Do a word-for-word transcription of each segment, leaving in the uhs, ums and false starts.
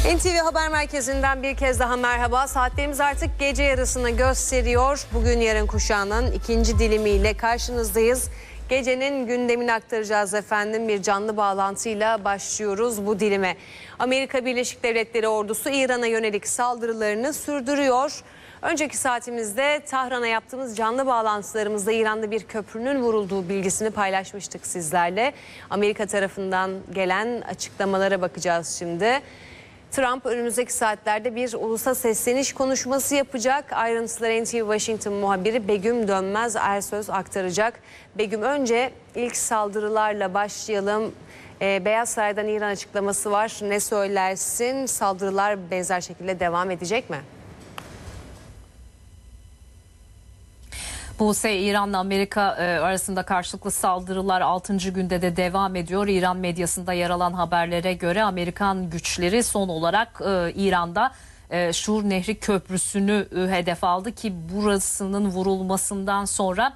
N T V Haber Merkezi'nden bir kez daha merhaba. Saatlerimiz artık gece yarısını gösteriyor. Bugün yarın kuşağının ikinci dilimiyle karşınızdayız. Gecenin gündemini aktaracağız efendim. Bir canlı bağlantıyla başlıyoruz bu dilime. Amerika Birleşik Devletleri ordusu İran'a yönelik saldırılarını sürdürüyor. Önceki saatimizde Tahran'a yaptığımız canlı bağlantılarımızda İran'da bir köprünün vurulduğu bilgisini paylaşmıştık sizlerle. Amerika tarafından gelen açıklamalara bakacağız şimdi. Trump önümüzdeki saatlerde bir ulusa sesleniş konuşması yapacak. Ayrıntıları N T V Washington muhabiri Begüm Dönmez Ersöz aktaracak. Begüm, önce ilk saldırılarla başlayalım. Ee, Beyaz Saray'dan İran açıklaması var. Ne söylersin? Saldırılar benzer şekilde devam edecek mi? Buse, İran'la Amerika arasında karşılıklı saldırılar altıncı günde de devam ediyor. İran medyasında yer alan haberlere göre Amerikan güçleri son olarak İran'da Şur Nehri Köprüsü'nü hedef aldı ki burasının vurulmasından sonra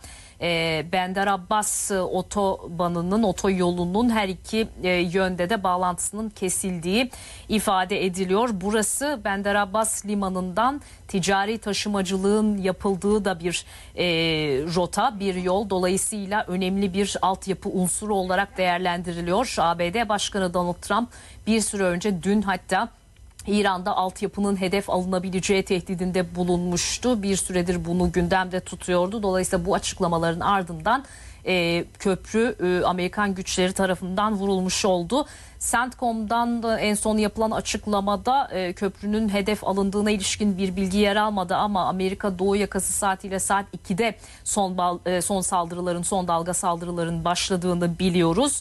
Bandar Abbas otobanının, otoyolunun her iki yönde de bağlantısının kesildiği ifade ediliyor. Burası Bandar Abbas limanından ticari taşımacılığın yapıldığı da bir e, rota, bir yol. Dolayısıyla önemli bir altyapı unsuru olarak değerlendiriliyor. A B D Başkanı Donald Trump bir süre önce, dün hatta, İran'da altyapının hedef alınabileceği tehdidinde bulunmuştu. Bir süredir bunu gündemde tutuyordu. Dolayısıyla bu açıklamaların ardından e, köprü e, Amerikan güçleri tarafından vurulmuş oldu. CENTCOM'dan da en son yapılan açıklamada e, köprünün hedef alındığına ilişkin bir bilgi yer almadı ama Amerika Doğu yakası saatiyle saat ikide son, e, son saldırıların, son dalga saldırıların başladığını biliyoruz.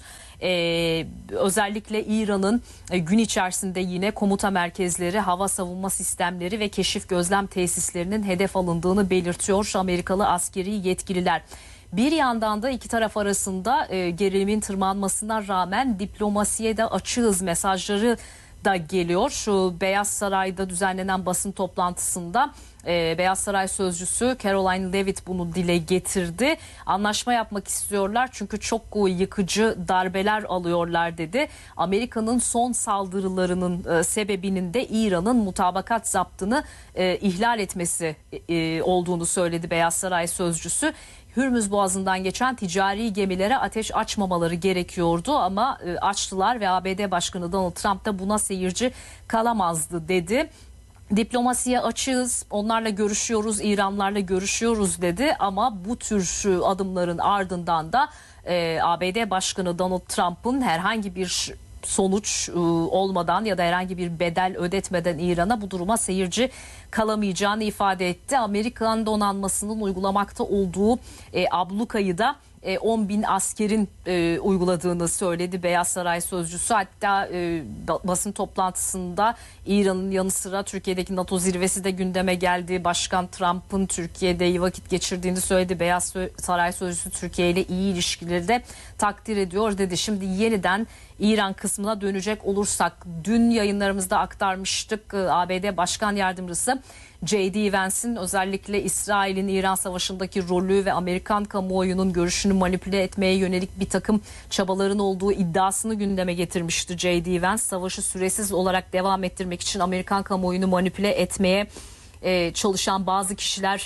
Ee, özellikle İran'ın e, gün içerisinde yine komuta merkezleri, hava savunma sistemleri ve keşif gözlem tesislerinin hedef alındığını belirtiyor Amerikalı askeri yetkililer. Bir yandan da iki taraf arasında e, gerilimin tırmanmasına rağmen diplomasiye de açığız mesajları da geliyor. Şu Beyaz Saray'da düzenlenen basın toplantısında e, Beyaz Saray sözcüsü Caroline Levitt bunu dile getirdi. Anlaşma yapmak istiyorlar çünkü çok yıkıcı darbeler alıyorlar dedi. Amerika'nın son saldırılarının e, sebebinin de İran'ın mutabakat zaptını e, ihlal etmesi e, olduğunu söyledi Beyaz Saray sözcüsü. Hürmüz Boğazı'ndan geçen ticari gemilere ateş açmamaları gerekiyordu ama e, açtılar ve A B D Başkanı Donald Trump da buna seyirci kalamazdı dedi. Diplomasiye açığız, onlarla görüşüyoruz, İranlarla görüşüyoruz dedi ama bu tür adımların ardından da e, A B D Başkanı Donald Trump'ın herhangi bir sonuç e, olmadan ya da herhangi bir bedel ödetmeden İran'a bu duruma seyirci kalamayacağını ifade etti. Amerikan donanmasının uygulamakta olduğu e, ablukayı da e, on bin askerin e, uyguladığını söyledi Beyaz Saray sözcüsü. Hatta e, basın toplantısında İran'ın yanı sıra Türkiye'deki NATO zirvesi de gündeme geldi. Başkan Trump'ın Türkiye'de iyi vakit geçirdiğini söyledi. Beyaz Saray sözcüsü Türkiye ile iyi ilişkileri de takdir ediyor dedi. Şimdi yeniden İran kısmına dönecek olursak, dün yayınlarımızda aktarmıştık. A B D Başkan Yardımcısı J D Vance'in özellikle İsrail'in İran Savaşı'ndaki rolü ve Amerikan kamuoyunun görüşünü manipüle etmeye yönelik bir takım çabaların olduğu iddiasını gündeme getirmişti J D Vance. Savaşı süresiz olarak devam ettirmek için Amerikan kamuoyunu manipüle etmeye e, çalışan bazı kişiler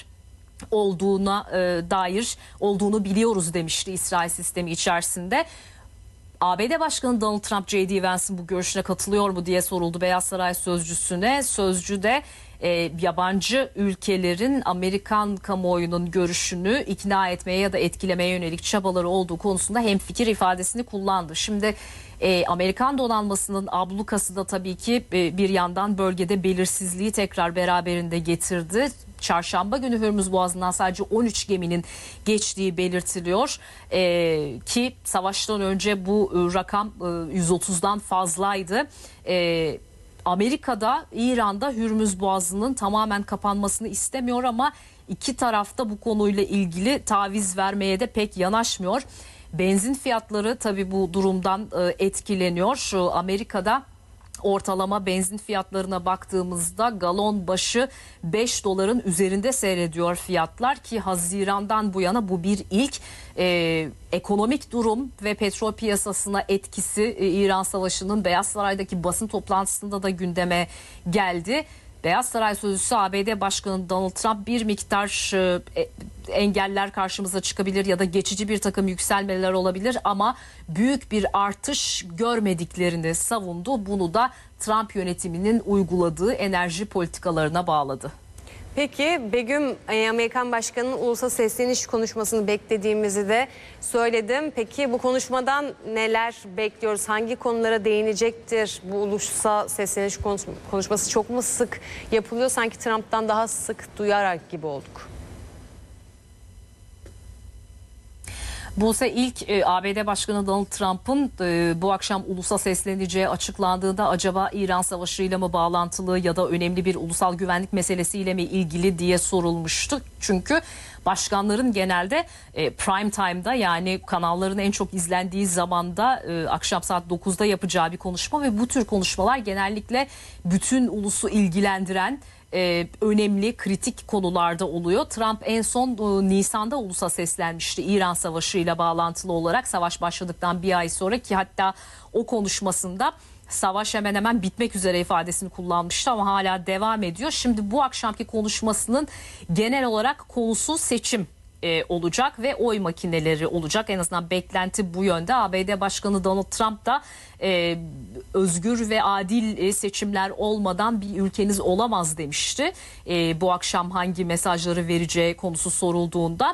olduğuna e, dair olduğunu biliyoruz demişti İsrail sistemi içerisinde. A B D Başkanı Donald Trump J D Vance'in bu görüşüne katılıyor mu diye soruldu Beyaz Saray sözcüsüne. Sözcü de e, yabancı ülkelerin Amerikan kamuoyunun görüşünü ikna etmeye ya da etkilemeye yönelik çabaları olduğu konusunda hemfikir ifadesini kullandı. Şimdi e, Amerikan donanmasının ablukası da tabii ki e, bir yandan bölgede belirsizliği tekrar beraberinde getirdi. Çarşamba günü Hürmüz Boğazı'ndan sadece on üç geminin geçtiği belirtiliyor ee, ki savaştan önce bu e, rakam e, yüz otuzdan fazlaydı. E, Amerika'da, İran'da Hürmüz Boğazı'nın tamamen kapanmasını istemiyor ama iki tarafta bu konuyla ilgili taviz vermeye de pek yanaşmıyor. Benzin fiyatları tabii bu durumdan e, etkileniyor. Şu Amerika'da ortalama benzin fiyatlarına baktığımızda galon başı beş doların üzerinde seyrediyor fiyatlar ki Haziran'dan bu yana bu bir ilk. Ee, ekonomik durum ve petrol piyasasına etkisi e, İran Savaşı'nın Beyaz Saray'daki basın toplantısında da gündeme geldi. Beyaz Saray sözcüsü A B D Başkanı Donald Trump bir miktar e, engeller karşımıza çıkabilir ya da geçici bir takım yükselmeler olabilir ama büyük bir artış görmediklerini savundu. Bunu da Trump yönetiminin uyguladığı enerji politikalarına bağladı. Peki Begüm, Amerikan Başkanı'nın ulusal sesleniş konuşmasını beklediğimizi de söyledim. Peki bu konuşmadan neler bekliyoruz? Hangi konulara değinecektir? Bu ulusal sesleniş konuşması çok mu sık yapılıyor? Sanki Trump'tan daha sık duyarak gibi olduk. Buse ilk e, A B D Başkanı Donald Trump'ın e, bu akşam ulusa sesleneceği açıklandığında acaba İran Savaşı'yla mı bağlantılı ya da önemli bir ulusal güvenlik meselesiyle mi ilgili diye sorulmuştu. Çünkü başkanların genelde e, prime time'da, yani kanalların en çok izlendiği zamanda e, akşam saat dokuzda yapacağı bir konuşma ve bu tür konuşmalar genellikle bütün ulusu ilgilendiren Ee, önemli kritik konularda oluyor. Trump en son e, Nisan'da ulusa seslenmişti İran Savaşı ile bağlantılı olarak, savaş başladıktan bir ay sonra, ki hatta o konuşmasında savaş hemen hemen bitmek üzere ifadesini kullanmıştı ama hala devam ediyor. Şimdi bu akşamki konuşmasının genel olarak konusu seçim E, olacak ve oy makineleri olacak. En azından beklenti bu yönde. A B D Başkanı Donald Trump da e, özgür ve adil e, seçimler olmadan bir ülkeniz olamaz demişti. E, bu akşam hangi mesajları vereceği konusu sorulduğunda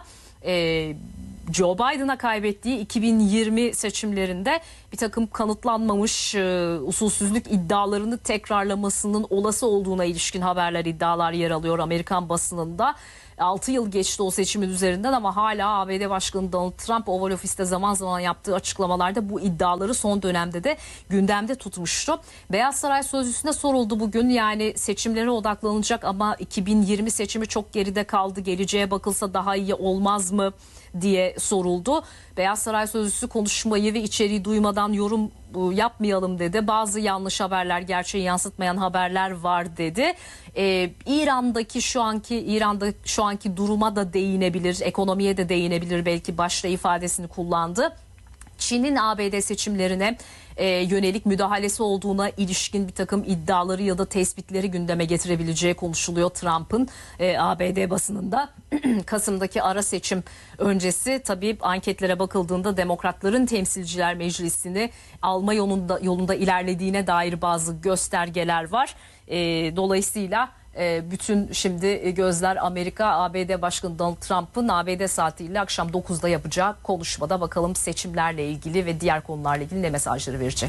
e, Joe Biden'a kaybettiği iki bin yirmi seçimlerinde bir takım kanıtlanmamış e, usulsüzlük iddialarını tekrarlamasının olası olduğuna ilişkin haberler, iddialar yer alıyor Amerikan basınında. altı yıl geçti o seçimin üzerinden ama hala A B D Başkanı Donald Trump Oval Ofis'te zaman zaman yaptığı açıklamalarda bu iddiaları son dönemde de gündemde tutmuştu. Beyaz Saray sözcüsüne soruldu bugün, yani seçimlere odaklanacak ama iki bin yirmi seçimi çok geride kaldı, geleceğe bakılsa daha iyi olmaz mı diye soruldu. Beyaz Saray sözcüsü konuşmayı ve içeriği duymadan yorum yapmayalım dedi. Bazı yanlış haberler, gerçeği yansıtmayan haberler var dedi. Ee, İran'daki şu anki İran'da şu anki duruma da değinebilir, ekonomiye de değinebilir belki, başta ifadesini kullandı. Çin'in A B D seçimlerine e, yönelik müdahalesi olduğuna ilişkin bir takım iddiaları ya da tespitleri gündeme getirebileceği konuşuluyor Trump'ın e, A B D basınında. Kasım'daki ara seçim öncesi tabii anketlere bakıldığında demokratların temsilciler meclisini alma yolunda, yolunda ilerlediğine dair bazı göstergeler var. E, dolayısıyla e, bütün şimdi gözler Amerika, A B D Başkanı Donald Trump'ın A B D saatiyle akşam dokuzda yapacağı konuşmada, bakalım seçimlerle ilgili ve diğer konularla ilgili ne mesajları verecek.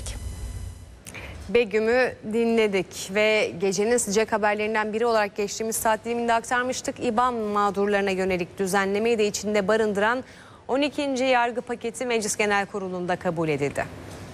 Begüm'ü dinledik ve gecenin sıcak haberlerinden biri olarak geçtiğimiz saat diliminde aktarmıştık. İBAN mağdurlarına yönelik düzenlemeyi de içinde barındıran on ikinci yargı paketi Meclis Genel Kurulu'nda kabul edildi.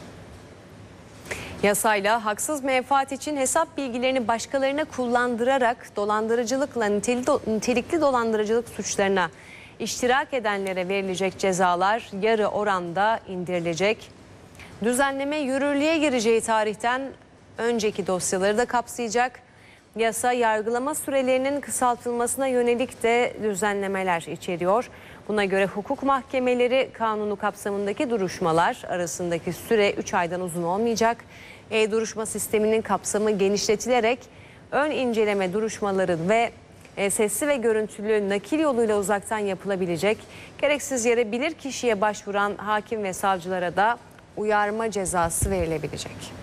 Yasayla haksız menfaat için hesap bilgilerini başkalarına kullandırarak dolandırıcılıkla nitelikli dolandırıcılık suçlarına iştirak edenlere verilecek cezalar yarı oranda indirilecek. Düzenleme yürürlüğe gireceği tarihten önceki dosyaları da kapsayacak. Yasa yargılama sürelerinin kısaltılmasına yönelik de düzenlemeler içeriyor. Buna göre hukuk mahkemeleri kanunu kapsamındaki duruşmalar arasındaki süre üç aydan uzun olmayacak. E-duruşma sisteminin kapsamı genişletilerek ön inceleme duruşmaları ve e, sesli ve görüntülü nakil yoluyla uzaktan yapılabilecek. Gereksiz yere bilirkişiye başvuran hakim ve savcılara da uyarma cezası verilebilecek.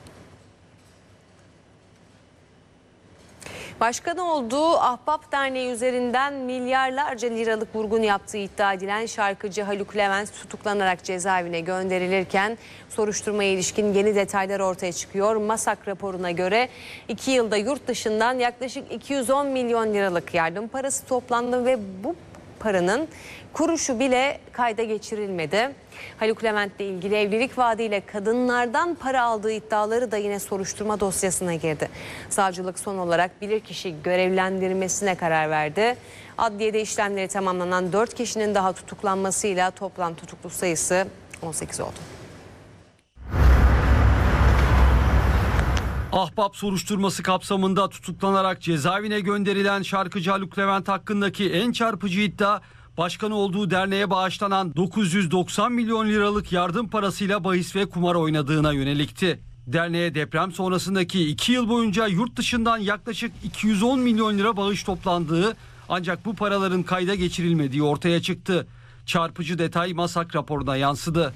Başkanı olduğu Ahbap Derneği üzerinden milyarlarca liralık vurgun yaptığı iddia edilen şarkıcı Haluk Levent tutuklanarak cezaevine gönderilirken soruşturmaya ilişkin yeni detaylar ortaya çıkıyor. MASAK raporuna göre iki yılda yurt dışından yaklaşık iki yüz on milyon liralık yardım parası toplandı ve bu paranın kuruşu bile kayda geçirilmedi. Haluk Levent'le ilgili evlilik vaadiyle kadınlardan para aldığı iddiaları da yine soruşturma dosyasına girdi. Savcılık son olarak bilirkişi görevlendirmesine karar verdi. Adliyede işlemleri tamamlanan dört kişinin daha tutuklanmasıyla toplam tutuklu sayısı on sekiz oldu. Ahbap soruşturması kapsamında tutuklanarak cezaevine gönderilen şarkıcı Haluk Levent hakkındaki en çarpıcı iddia, başkanı olduğu derneğe bağışlanan dokuz yüz doksan milyon liralık yardım parasıyla bahis ve kumar oynadığına yönelikti. Derneğe deprem sonrasındaki iki yıl boyunca yurt dışından yaklaşık iki yüz on milyon lira bağış toplandığı, ancak bu paraların kayda geçirilmediği ortaya çıktı. Çarpıcı detay MASAK raporuna yansıdı.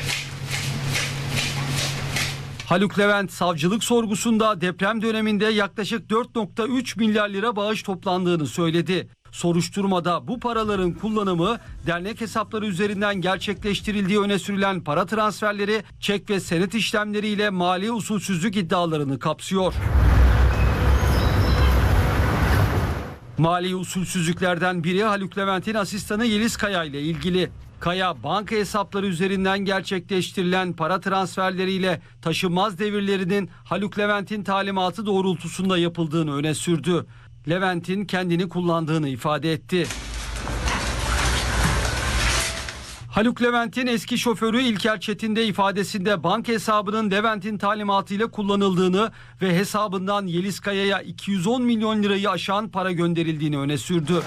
Haluk Levent savcılık sorgusunda deprem döneminde yaklaşık dört nokta üç milyar lira bağış toplandığını söyledi. Soruşturmada bu paraların kullanımı dernek hesapları üzerinden gerçekleştirildiği öne sürülen para transferleri, çek ve senet işlemleriyle mali usulsüzlük iddialarını kapsıyor. Mali usulsüzlüklerden biri Haluk Levent'in asistanı Yeliz Kaya ile ilgili. Kaya, banka hesapları üzerinden gerçekleştirilen para transferleriyle taşınmaz devirlerinin Haluk Levent'in talimatı doğrultusunda yapıldığını öne sürdü. Levent'in kendini kullandığını ifade etti. Haluk Levent'in eski şoförü İlker Çetin de ifadesinde banka hesabının Levent'in talimatıyla kullanıldığını ve hesabından Yeliz Kaya'ya iki yüz on milyon lirayı aşan para gönderildiğini öne sürdü.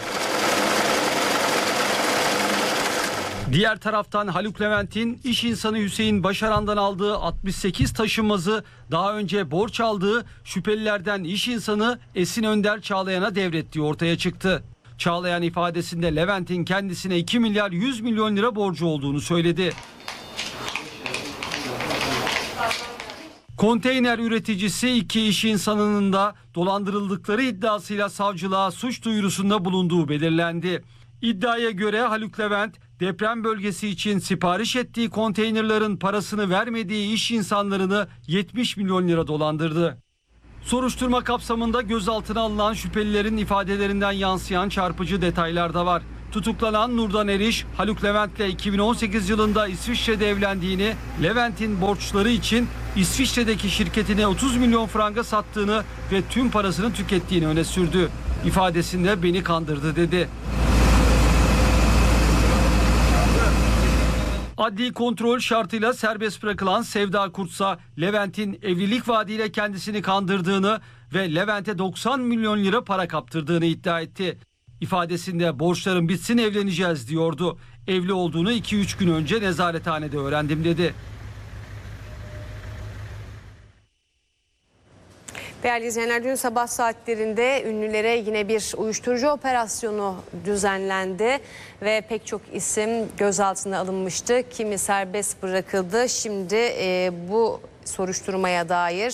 Diğer taraftan Haluk Levent'in iş insanı Hüseyin Başaran'dan aldığı altmış sekiz taşınmazı daha önce borç aldığı şüphelilerden iş insanı Esin Önder Çağlayan'a devrettiği ortaya çıktı. Çağlayan ifadesinde Levent'in kendisine iki milyar yüz milyon lira borcu olduğunu söyledi. Konteyner üreticisi iki iş insanının da dolandırıldıkları iddiasıyla savcılığa suç duyurusunda bulunduğu belirlendi. İddiaya göre Haluk Levent, deprem bölgesi için sipariş ettiği konteynerların parasını vermediği iş insanlarını yetmiş milyon lira dolandırdı. Soruşturma kapsamında gözaltına alınan şüphelilerin ifadelerinden yansıyan çarpıcı detaylar da var. Tutuklanan Nurdan Eriş, Haluk Levent'le iki bin on sekiz yılında İsviçre'de evlendiğini, Levent'in borçları için İsviçre'deki şirketine otuz milyon franga sattığını ve tüm parasını tükettiğini öne sürdü. İfadesinde beni kandırdı dedi. Adli kontrol şartıyla serbest bırakılan Sevda Kurtsa, Levent'in evlilik vaadiyle kendisini kandırdığını ve Levent'e doksan milyon lira para kaptırdığını iddia etti. İfadesinde borçlarım bitsin evleneceğiz diyordu. Evli olduğunu iki üç gün önce nezarethanede öğrendim dedi. Değerli izleyenler, dün sabah saatlerinde ünlülere yine bir uyuşturucu operasyonu düzenlendi ve pek çok isim gözaltına alınmıştı. Kimi serbest bırakıldı. Şimdi e, bu soruşturmaya dair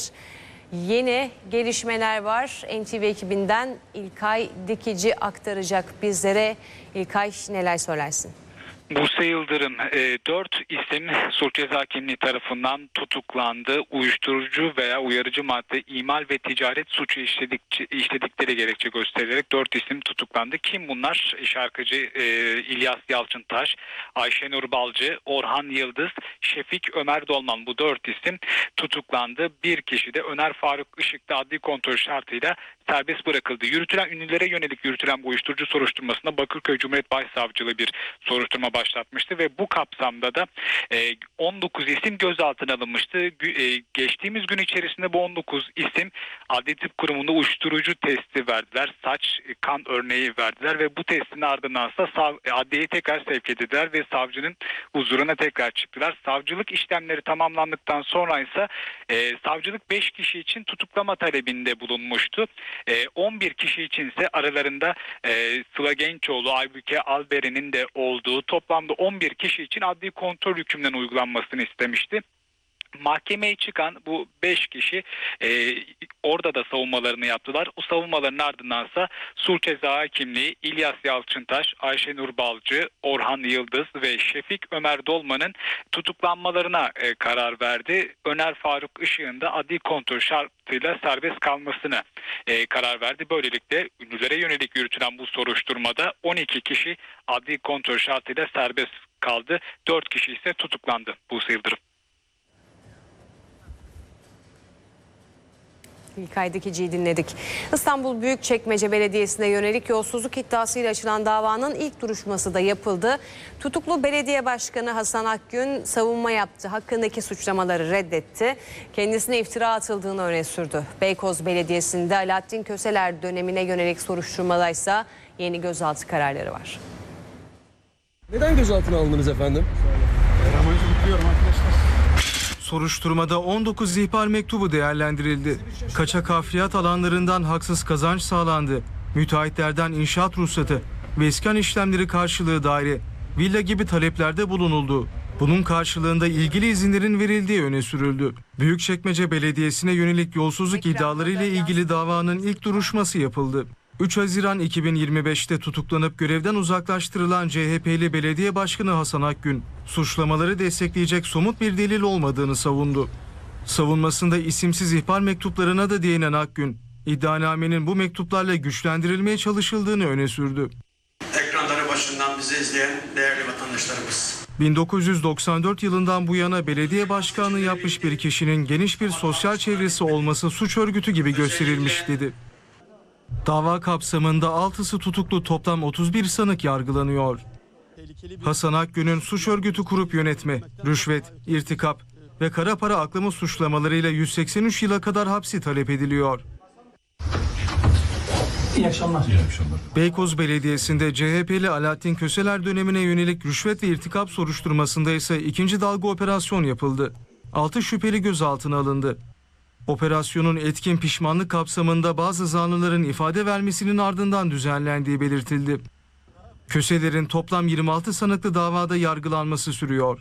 yeni gelişmeler var. N T V ekibinden İlkay Dikici aktaracak bizlere. İlkay, neler söylersin? Buse Yıldırım, e, dört isim Suç Ceza Hakimliği tarafından tutuklandı. Uyuşturucu veya uyarıcı madde imal ve ticaret suçu işledik, işledikleri gerekçe gösterilerek dört isim tutuklandı. Kim bunlar? Şarkıcı e, İlyas Yalçıntaş, Ayşenur Balcı, Orhan Yıldız, Şefik Ömer Dolman, bu dört isim tutuklandı. Bir kişi de Öner Faruk Işık'ta adli kontrol şartıyla serbest bırakıldı. Yürütülen ünlülere yönelik yürütülen bu uyuşturucu soruşturmasında Bakırköy Cumhuriyet Başsavcılığı bir soruşturma başlatmıştı ve bu kapsamda da on dokuz isim gözaltına alınmıştı. Geçtiğimiz gün içerisinde bu on dokuz isim Adli Tıp Kurumu'nda uyuşturucu testi verdiler. Saç kan örneği verdiler ve bu testin ardından ise adliyeye tekrar sevk edildiler ve savcının huzuruna tekrar çıktılar. Savcılık işlemleri tamamlandıktan sonra ise savcılık beş kişi için tutuklama talebinde bulunmuştu. on bir kişi için ise aralarında Sıla Gençoğlu, Aybüke Alberen'in de olduğu toplamda on bir kişi için adli kontrol hükmünün uygulanmasını istemişti. Mahkemeye çıkan bu beş kişi e, orada da savunmalarını yaptılar. O savunmaların ardındansa Suç Ceza Hakimliği İlyas Yalçıntaş, Ayşenur Balcı, Orhan Yıldız ve Şefik Ömer Dolman'ın tutuklanmalarına e, karar verdi. Öner Faruk Işık'ın da adli kontrol şartıyla serbest kalmasına e, karar verdi. Böylelikle ünlülere yönelik yürütülen bu soruşturmada on iki kişi adli kontrol şartıyla serbest kaldı. dört kişi ise tutuklandı. Buse Yıldırım. İlk Aydakici'yi dinledik. İstanbul Büyükçekmece Belediyesi'ne yönelik yolsuzluk iddiasıyla açılan davanın ilk duruşması da yapıldı. Tutuklu belediye başkanı Hasan Akgün savunma yaptı. Hakkındaki suçlamaları reddetti. Kendisine iftira atıldığını öne sürdü. Beykoz Belediyesi'nde Alaaddin Köseler dönemine yönelik soruşturmadaysa yeni gözaltı kararları var. Neden gözaltına alındınız efendim? Soruşturmada on dokuz ihbar mektubu değerlendirildi. Kaçak hafriyat alanlarından haksız kazanç sağlandı. Müteahhitlerden inşaat ruhsatı ve iskan işlemleri karşılığı daire, villa gibi taleplerde bulunuldu. Bunun karşılığında ilgili izinlerin verildiği öne sürüldü. Büyükçekmece Belediyesi'ne yönelik yolsuzluk iddiaları ile ilgili davanın ilk duruşması yapıldı. üç Haziran iki bin yirmi beş'te tutuklanıp görevden uzaklaştırılan C H P'li belediye başkanı Hasan Akgün, suçlamaları destekleyecek somut bir delil olmadığını savundu. Savunmasında isimsiz ihbar mektuplarına da değinen Akgün, iddianamenin bu mektuplarla güçlendirilmeye çalışıldığını öne sürdü. Ekranları başından bizi izleyen değerli vatandaşlarımız. bin dokuz yüz doksan dört yılından bu yana belediye başkanlığı yapmış bir kişinin geniş bir sosyal çevresi olması suç örgütü gibi gösterilmiş dedi. Dava kapsamında altısı tutuklu toplam otuz bir sanık yargılanıyor. Hasan Akgün'ün suç örgütü kurup yönetme, rüşvet, irtikap ve kara para aklama suçlamalarıyla yüz seksen üç yıla kadar hapsi talep ediliyor. İyi akşamlar. İyi akşamlar. Beykoz Belediyesi'nde C H P'li Alaaddin Köseler dönemine yönelik rüşvet ve irtikap soruşturmasında ise ikinci dalga operasyon yapıldı. altı şüpheli gözaltına alındı. Operasyonun etkin pişmanlık kapsamında bazı zanlıların ifade vermesinin ardından düzenlendiği belirtildi. Köselerin toplam yirmi altı sanıklı davada yargılanması sürüyor.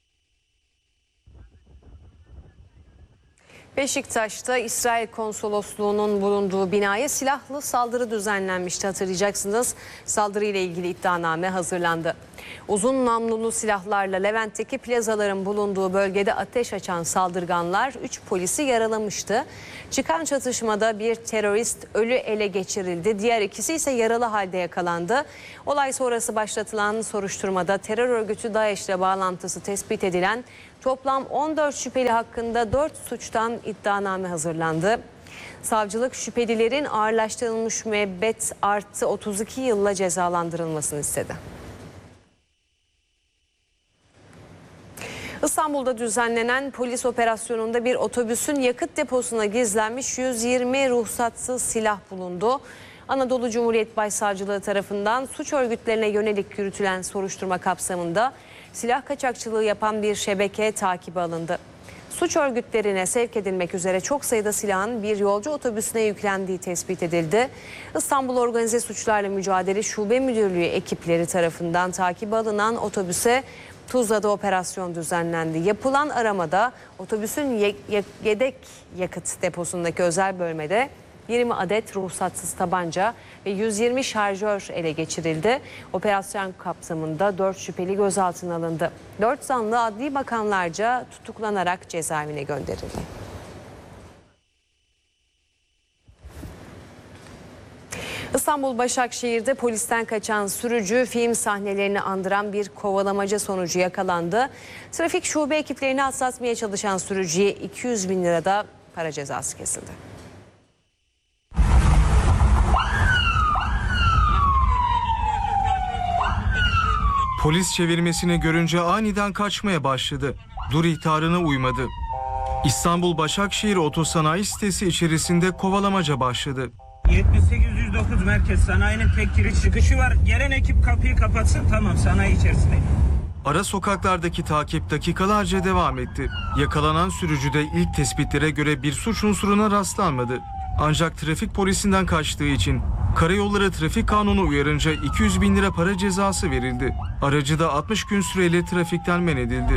Beşiktaş'ta İsrail Konsolosluğu'nun bulunduğu binaya silahlı saldırı düzenlenmişti, hatırlayacaksınız. Saldırıyla ilgili iddianame hazırlandı. Uzun namlulu silahlarla Levent'teki plazaların bulunduğu bölgede ateş açan saldırganlar üç polisi yaralamıştı. Çıkan çatışmada bir terörist ölü ele geçirildi. Diğer ikisi ise yaralı halde yakalandı. Olay sonrası başlatılan soruşturmada terör örgütü DAEŞ'le bağlantısı tespit edilen toplam on dört şüpheli hakkında dört suçtan iddianame hazırlandı. Savcılık şüphelilerin ağırlaştırılmış müebbet artı otuz iki yılla cezalandırılmasını istedi. İstanbul'da düzenlenen polis operasyonunda bir otobüsün yakıt deposuna gizlenmiş yüz yirmi ruhsatsız silah bulundu. Anadolu Cumhuriyet Başsavcılığı tarafından suç örgütlerine yönelik yürütülen soruşturma kapsamında silah kaçakçılığı yapan bir şebeke takibe alındı. Suç örgütlerine sevk edilmek üzere çok sayıda silahın bir yolcu otobüsüne yüklendiği tespit edildi. İstanbul Organize Suçlarla Mücadele Şube Müdürlüğü ekipleri tarafından takibe alınan otobüse Tuzla'da operasyon düzenlendi. Yapılan aramada otobüsün ye- ye- yedek yakıt deposundaki özel bölmede yirmi adet ruhsatsız tabanca ve yüz yirmi şarjör ele geçirildi. Operasyon kapsamında dört şüpheli gözaltına alındı. dört zanlı adli makamlarca tutuklanarak cezaevine gönderildi. İstanbul Başakşehir'de polisten kaçan sürücü film sahnelerini andıran bir kovalamaca sonucu yakalandı. Trafik şube ekiplerini atlatmaya çalışan sürücüye iki yüz bin lirada para cezası kesildi. Polis çevirmesini görünce aniden kaçmaya başladı. Dur ihtarına uymadı. İstanbul Başakşehir Otosanayi sitesi içerisinde kovalamaca başladı. yetmiş sekiz yüz dokuz merkez sanayinin tek giriş çıkışı var. Gelen ekip kapıyı kapatsın, tamam, sanayi içerisindeyim. Ara sokaklardaki takip dakikalarca devam etti. Yakalanan sürücüde ilk tespitlere göre bir suç unsuruna rastlanmadı. Ancak trafik polisinden kaçtığı için Karayolları Trafik Kanunu uyarınca iki yüz bin lira para cezası verildi. Aracı da altmış gün süreyle trafikten men edildi.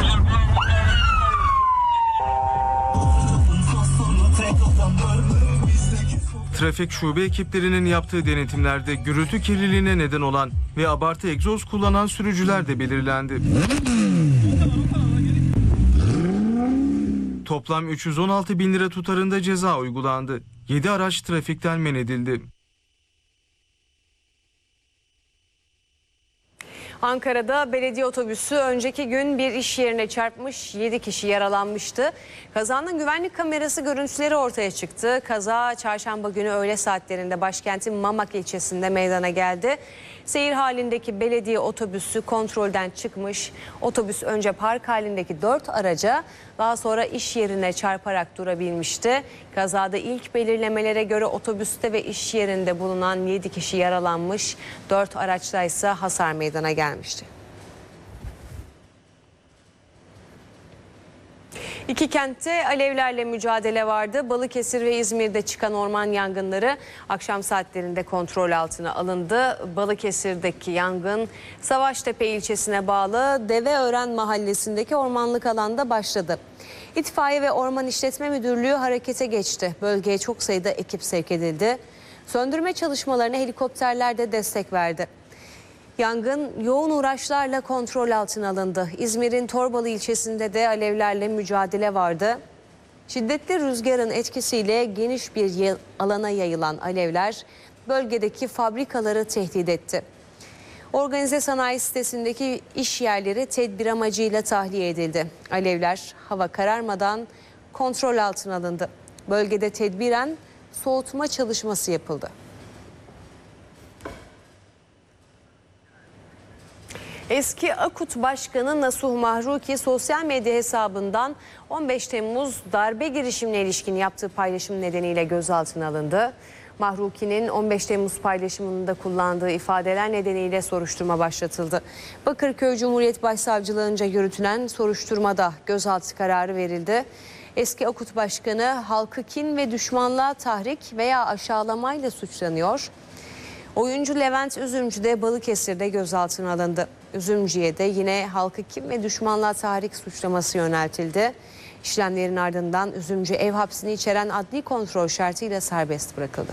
Trafik şube ekiplerinin yaptığı denetimlerde gürültü kirliliğine neden olan ve abartı egzoz kullanan sürücüler de belirlendi. Toplam üç yüz on altı bin lira tutarında ceza uygulandı. yedi araç trafikten men edildi. Ankara'da belediye otobüsü önceki gün bir iş yerine çarpmış, yedi kişi yaralanmıştı. Kazanın güvenlik kamerası görüntüleri ortaya çıktı. Kaza çarşamba günü öğle saatlerinde başkentin Mamak ilçesinde meydana geldi. Seyir halindeki belediye otobüsü kontrolden çıkmış. Otobüs önce park halindeki dört araca, daha sonra iş yerine çarparak durabilmişti. Kazada ilk belirlemelere göre otobüste ve iş yerinde bulunan yedi kişi yaralanmış. dört araçta ise hasar meydana gelmişti. İki kentte alevlerle mücadele vardı. Balıkesir ve İzmir'de çıkan orman yangınları akşam saatlerinde kontrol altına alındı. Balıkesir'deki yangın Savaştepe ilçesine bağlı Deveören mahallesindeki ormanlık alanda başladı. İtfaiye ve Orman İşletme Müdürlüğü harekete geçti. Bölgeye çok sayıda ekip sevk edildi. Söndürme çalışmalarına helikopterler de destek verdi. Yangın yoğun uğraşlarla kontrol altına alındı. İzmir'in Torbalı ilçesinde de alevlerle mücadele vardı. Şiddetli rüzgarın etkisiyle geniş bir alana yayılan alevler bölgedeki fabrikaları tehdit etti. Organize sanayi sitesindeki iş yerleri tedbir amacıyla tahliye edildi. Alevler hava kararmadan kontrol altına alındı. Bölgede tedbiren soğutma çalışması yapıldı. Eski Akut Başkanı Nasuh Mahruki sosyal medya hesabından on beş Temmuz darbe girişimine ilişkin yaptığı paylaşım nedeniyle gözaltına alındı. Mahruki'nin on beş Temmuz paylaşımında kullandığı ifadeler nedeniyle soruşturma başlatıldı. Bakırköy Cumhuriyet Başsavcılığınca yürütülen soruşturmada gözaltı kararı verildi. Eski Akut Başkanı halkı kin ve düşmanlığa tahrik veya aşağılamayla suçlanıyor. Oyuncu Levent Üzümcü de Balıkesir'de gözaltına alındı. Üzümcü'ye de yine halkı kin ve düşmanlığa tahrik suçlaması yöneltildi. İşlemlerin ardından Üzümcü ev hapsini içeren adli kontrol şartıyla serbest bırakıldı.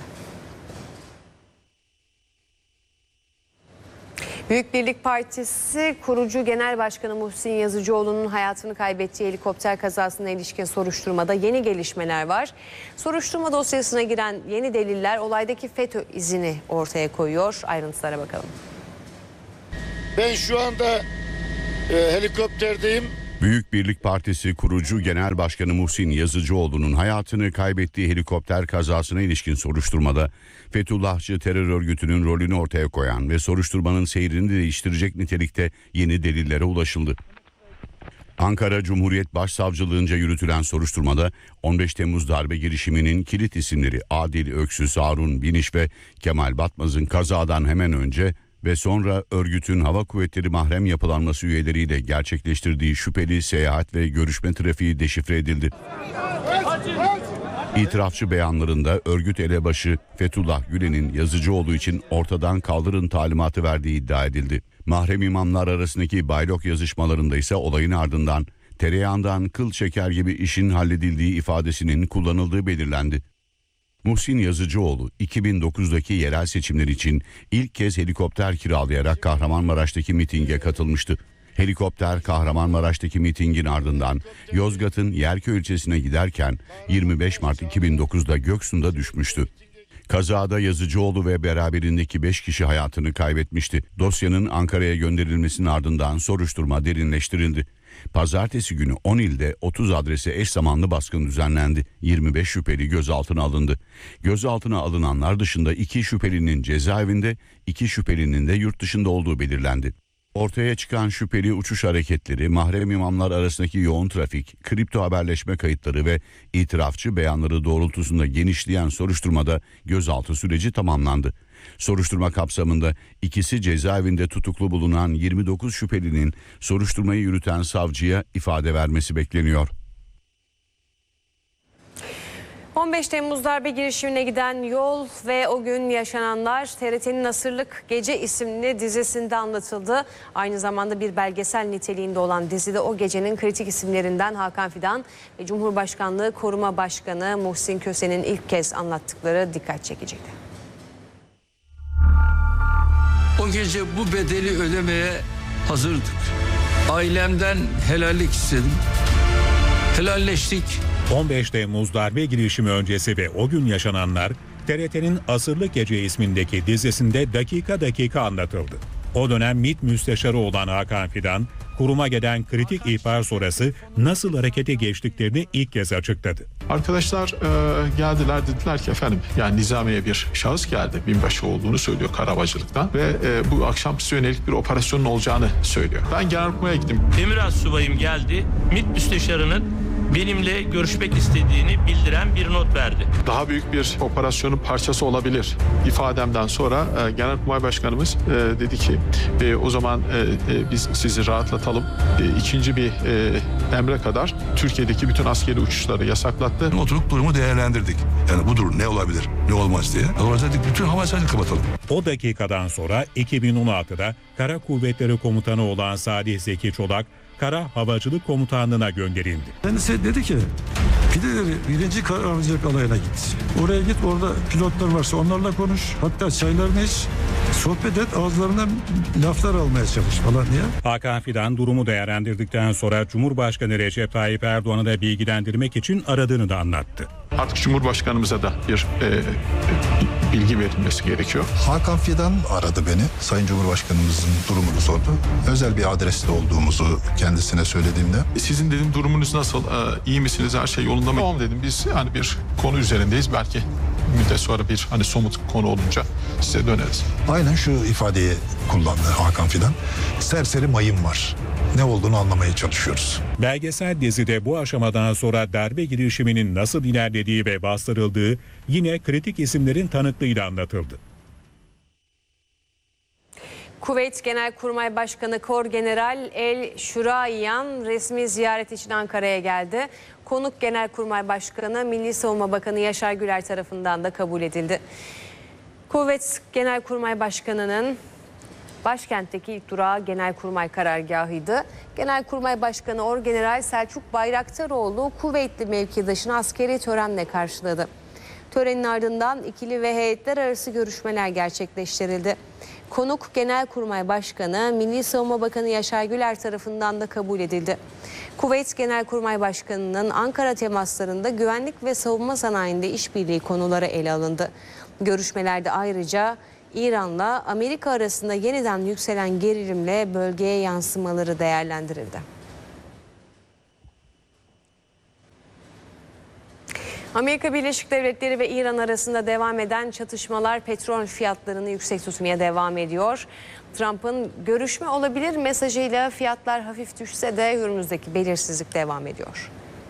Büyük Birlik Partisi kurucu Genel Başkanı Muhsin Yazıcıoğlu'nun hayatını kaybettiği helikopter kazasına ilişkin soruşturmada yeni gelişmeler var. Soruşturma dosyasına giren yeni deliller olaydaki FETÖ izini ortaya koyuyor. Ayrıntılara bakalım. Ben şu anda e, helikopterdeyim. Büyük Birlik Partisi kurucu Genel Başkanı Muhsin Yazıcıoğlu'nun hayatını kaybettiği helikopter kazasına ilişkin soruşturmada Fethullahçı terör örgütünün rolünü ortaya koyan ve soruşturmanın seyrini değiştirecek nitelikte yeni delillere ulaşıldı. Ankara Cumhuriyet Başsavcılığınca yürütülen soruşturmada on beş Temmuz darbe girişiminin kilit isimleri Adil Öksüz, Harun Biniş ve Kemal Batmaz'ın kazadan hemen önce ve sonra örgütün hava kuvvetleri mahrem yapılanması üyeleriyle gerçekleştirdiği şüpheli seyahat ve görüşme trafiği deşifre edildi. İtirafçı beyanlarında örgüt elebaşı Fethullah Gülen'in Yazıcıoğlu için ortadan kaldırın talimatı verdiği iddia edildi. Mahrem imamlar arasındaki baylok yazışmalarında ise olayın ardından tereyağından kıl çeker gibi işin halledildiği ifadesinin kullanıldığı belirlendi. Muhsin Yazıcıoğlu iki bin dokuzdaki yerel seçimler için ilk kez helikopter kiralayarak Kahramanmaraş'taki mitinge katılmıştı. Helikopter Kahramanmaraş'taki mitingin ardından Yozgat'ın Yerköy ilçesine giderken yirmi beş Mart iki bin dokuzda Göksu'nda düşmüştü. Kazada Yazıcıoğlu ve beraberindeki beş kişi hayatını kaybetmişti. Dosyanın Ankara'ya gönderilmesinin ardından soruşturma derinleştirildi. Pazartesi günü on ilde otuz adrese eş zamanlı baskın düzenlendi. yirmi beş şüpheli gözaltına alındı. Gözaltına alınanlar dışında iki şüphelinin cezaevinde, iki şüphelinin de yurt dışında olduğu belirlendi. Ortaya çıkan şüpheli uçuş hareketleri, mahrem imamlar arasındaki yoğun trafik, kripto haberleşme kayıtları ve itirafçı beyanları doğrultusunda genişleyen soruşturmada gözaltı süreci tamamlandı. Soruşturma kapsamında ikisi cezaevinde tutuklu bulunan yirmi dokuz şüphelinin soruşturmayı yürüten savcıya ifade vermesi bekleniyor. on beş Temmuz darbe girişimine giden yol ve o gün yaşananlar T R T'nin Asırlık Gece isimli dizisinde anlatıldı. Aynı zamanda bir belgesel niteliğinde olan dizide o gecenin kritik isimlerinden Hakan Fidan ve Cumhurbaşkanlığı Koruma Başkanı Muhsin Köse'nin ilk kez anlattıkları dikkat çekiciydi. O gece bu bedeli ödemeye hazırdık. Ailemden helallik istedim. Helalleştik. on beş Temmuz darbe girişimi öncesi ve o gün yaşananlar T R T'nin Asırlık Gece ismindeki dizisinde dakika dakika anlatıldı. O dönem MİT müsteşarı olan Hakan Fidan, kuruma gelen kritik ihbar sonrası nasıl harekete geçtiklerini ilk kez açıkladı. Arkadaşlar e, geldiler, dediler ki efendim yani Nizamiye bir şahıs geldi. Binbaşı olduğunu söylüyor Karabacılık'tan ve e, bu akşam size yönelik bir operasyonun olacağını söylüyor. Ben Genelkurmay'a gittim. Emir Astsubayım geldi. MİT müsteşarının benimle görüşmek istediğini bildiren bir not verdi. Daha büyük bir operasyonun parçası olabilir ifademden sonra e, Genelkurmay Başkanımız e, dedi ki e, o zaman e, e, biz sizi rahatlatalım. E, ikinci bir e, emre kadar Türkiye'deki bütün askeri uçuşları yasaklattı. Oturup durumu değerlendirdik. Yani budur ne olabilir, ne olmaz diye. O yüzden dedik bütün hava sahasını kapatalım. O dakikadan sonra iki bin on altıda Kara Kuvvetleri Komutanı olan Salih Zeki Çolak, Kara Havacılık Komutanlığı'na gönderildi. Kendisi dedi ki pideleri birinci Kara Havacılık Alayı'na git. Oraya git, orada pilotlar varsa onlarla konuş. Hatta çaylarını iç, sohbet et, ağızlarından laflar almaya çalış falan diye. Hakan Fidan durumu değerlendirdikten sonra Cumhurbaşkanı Recep Tayyip Erdoğan'ı da bilgilendirmek için aradığını da anlattı. Artık Cumhurbaşkanımıza da bir e, bilgi verilmesi gerekiyor. Hakan Fidan aradı beni. Sayın Cumhurbaşkanımızın durumunu sordu. Özel bir adreste olduğumuzu kendisine söylediğimde. Sizin dedim durumunuz nasıl? Ee, iyi misiniz? Her şey yolunda mı? Tamam dedim. Biz hani bir konu üzerindeyiz. Belki müddet sonra bir hani somut konu olunca size döneriz. Aynen şu ifadeyi kullandı Hakan Fidan. Serseri mayın var. Ne olduğunu anlamaya çalışıyoruz. Belgesel dizide bu aşamadan sonra darbe girişiminin nasıl ilerlediği ve bastırıldığı yine kritik isimlerin tanıklığıyla anlatıldı. Kuveyt Genelkurmay Başkanı Korgeneral El Şuraiyan resmi ziyaret için Ankara'ya geldi. Konuk Genelkurmay Başkanı Milli Savunma Bakanı Yaşar Güler tarafından da kabul edildi. Kuveyt Genelkurmay Başkanı'nın başkentteki ilk durağı Genelkurmay karargahıydı. Genelkurmay Başkanı Orgeneral Selçuk Bayraktaroğlu Kuveytli mevkidaşını askeri törenle karşıladı. Törenin ardından ikili ve heyetler arası görüşmeler gerçekleştirildi. Konuk Genelkurmay Başkanı Milli Savunma Bakanı Yaşar Güler tarafından da kabul edildi. Kuveyt Genelkurmay Başkanı'nın Ankara temaslarında güvenlik ve savunma sanayinde işbirliği konuları ele alındı. Görüşmelerde ayrıca İran'la Amerika arasında yeniden yükselen gerilimle bölgeye yansımaları değerlendirildi. Amerika Birleşik Devletleri ve İran arasında devam eden çatışmalar petrol fiyatlarını yüksek tutmaya devam ediyor. Trump'ın görüşme olabilir mesajıyla fiyatlar hafif düşse de Hürmüz'deki belirsizlik devam ediyor.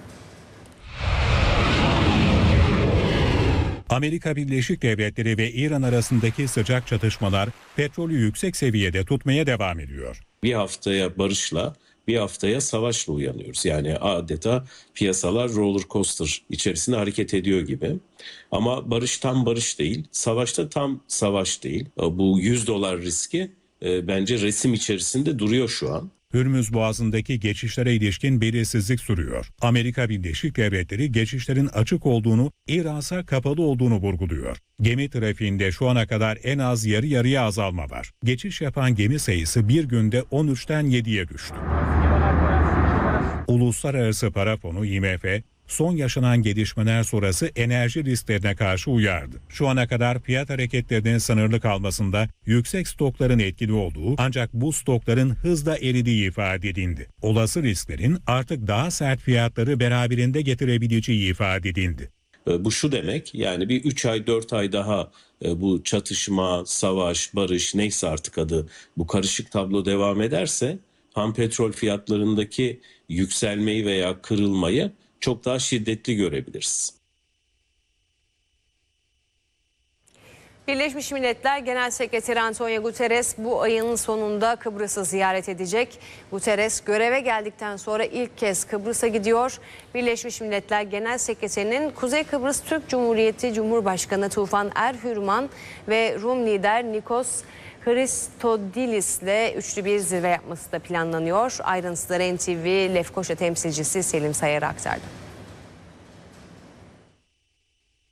Amerika Birleşik Devletleri ve İran arasındaki sıcak çatışmalar petrolü yüksek seviyede tutmaya devam ediyor. Bir haftaya barışla, bir haftaya savaşla uyanıyoruz. Yani adeta piyasalar roller coaster içerisinde hareket ediyor gibi. Ama barış tam barış değil, savaşta tam savaş değil. Bu yüz dolar riski e, bence resim içerisinde duruyor şu an. Hürmüz Boğazı'ndaki geçişlere ilişkin belirsizlik sürüyor. Amerika Birleşik Devletleri geçişlerin açık olduğunu, İran'sa kapalı olduğunu vurguluyor. Gemi trafiğinde şu ana kadar en az yarı yarıya azalma var. Geçiş yapan gemi sayısı bir günde on üçten yediye düştü. Uluslararası Para Fonu I M F, son yaşanan gelişmeler sonrası enerji risklerine karşı uyardı. Şu ana kadar fiyat hareketlerinin sınırlı kalmasında yüksek stokların etkili olduğu, ancak bu stokların hızla eridiği ifade edildi. Olası risklerin artık daha sert fiyatları beraberinde getirebileceği ifade edildi. Bu şu demek, yani bir üç ay dört ay daha bu çatışma, savaş, barış neyse artık adı, bu karışık tablo devam ederse ham petrol fiyatlarındaki yükselmeyi veya kırılmayı çok daha şiddetli görebiliriz. Birleşmiş Milletler Genel Sekreteri Antonio Guterres bu ayın sonunda Kıbrıs'ı ziyaret edecek. Guterres göreve geldikten sonra ilk kez Kıbrıs'a gidiyor. Birleşmiş Milletler Genel Sekreterinin Kuzey Kıbrıs Türk Cumhuriyeti Cumhurbaşkanı Tufan Erhürman ve Rum lider Nikos Christodilis'le üçlü bir zirve yapması da planlanıyor. Ayrıntıları N T V Lefkoşa temsilcisi Selim Sayar aktardı.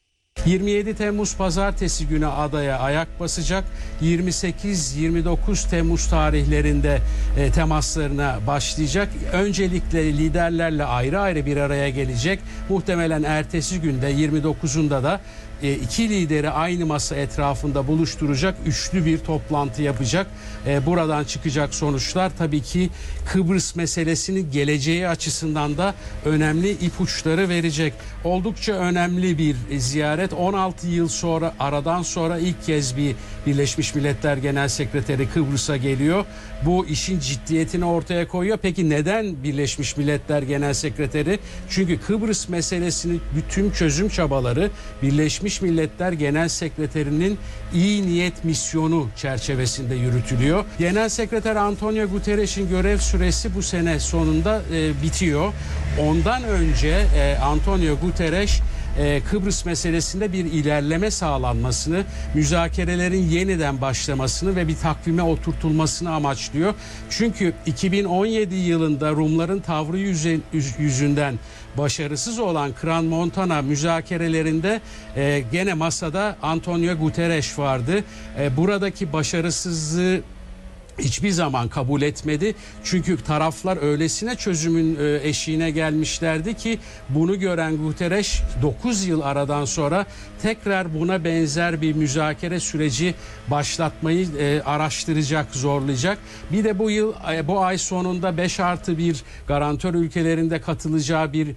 yirmi yedi Temmuz pazartesi günü adaya ayak basacak. yirmi sekiz yirmi dokuz Temmuz tarihlerinde e, temaslarına başlayacak. Öncelikle liderlerle ayrı ayrı bir araya gelecek. Muhtemelen ertesi günde yirmi dokuzunda da e, iki lideri aynı masa etrafında buluşturacak, üçlü bir toplantı yapacak. E, buradan çıkacak sonuçlar tabii ki Kıbrıs meselesinin geleceği açısından da önemli ipuçları verecek. Oldukça önemli bir ziyaret. on altı yıl sonra, aradan sonra ilk kez bir Birleşmiş Milletler Genel Sekreteri Kıbrıs'a geliyor. Bu işin ciddiyetini ortaya koyuyor. Peki neden Birleşmiş Milletler Genel Sekreteri? Çünkü Kıbrıs meselesinin bütün çözüm çabaları Birleşmiş Milletler Genel Sekreterinin iyi niyet misyonu çerçevesinde yürütülüyor. Genel Sekreter Antonio Guterres'in görev süresi bu sene sonunda e, bitiyor. Ondan önce e, Antonio Guterres e, Kıbrıs meselesinde bir ilerleme sağlanmasını, müzakerelerin yeniden başlamasını ve bir takvime oturtulmasını amaçlıyor. Çünkü iki bin on yedi yılında Rumların tavrı yüzünden başarısız olan Crans-Montana müzakerelerinde e, gene masada Antonio Guterres vardı. E, buradaki başarısızlığı hiçbir zaman kabul etmedi. Çünkü taraflar öylesine çözümün eşiğine gelmişlerdi ki bunu gören Guterres dokuz yıl aradan sonra tekrar buna benzer bir müzakere süreci başlatmayı araştıracak, zorlayacak. Bir de bu yıl, bu ay sonunda beş artı bir garantör ülkelerinde katılacağı bir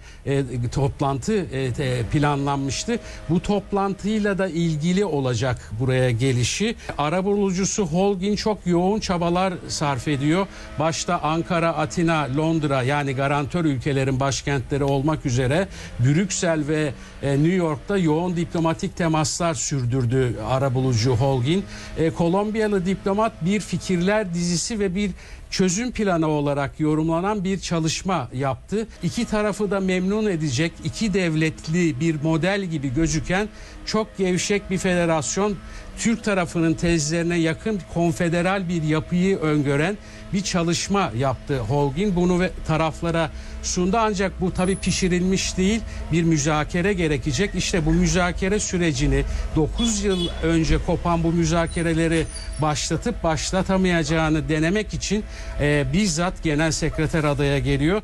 toplantı planlanmıştı. Bu toplantıyla da ilgili olacak buraya gelişi. Arabulucusu Holguin çok yoğun çaba sarf ediyor. Başta Ankara, Atina, Londra yani garantör ülkelerin başkentleri olmak üzere Brüksel ve New York'ta yoğun diplomatik temaslar sürdürdü arabulucu Holguin. E, Kolombiyalı diplomat bir fikirler dizisi ve bir çözüm planı olarak yorumlanan bir çalışma yaptı. İki tarafı da memnun edecek, iki devletli bir model gibi gözüken çok gevşek bir federasyon, Türk tarafının tezlerine yakın konfederal bir yapıyı öngören bir çalışma yaptı Holguin. Bunu ve taraflara sundu ancak bu tabii pişirilmiş değil, bir müzakere gerekecek. İşte bu müzakere sürecini dokuz yıl önce kopan bu müzakereleri başlatıp başlatamayacağını denemek için e, bizzat Genel Sekreter adaya geliyor.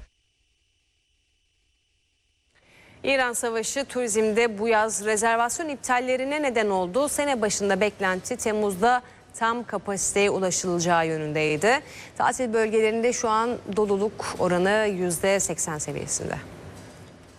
İran Savaşı turizmde bu yaz rezervasyon iptallerine neden oldu. Sene başında beklenti Temmuz'da tam kapasiteye ulaşılacağı yönündeydi. Tatil bölgelerinde şu an doluluk oranı yüzde seksen seviyesinde.